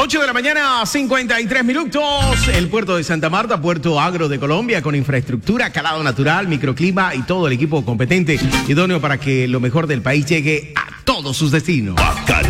8 de la mañana, 53 minutos. El puerto de Santa Marta, puerto agro de Colombia, con infraestructura, calado natural, microclima y todo el equipo competente, idóneo para que lo mejor del país llegue a todos sus destinos.